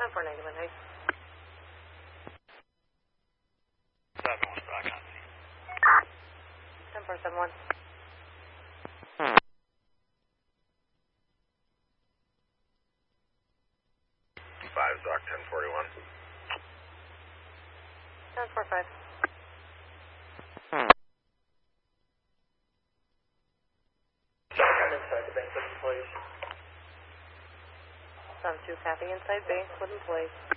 9491, hey. 7-1, back on scene. 10471. 5 Zoc 1041. 745. Inside the bank, please. 72, copy, inside bank, wooden place.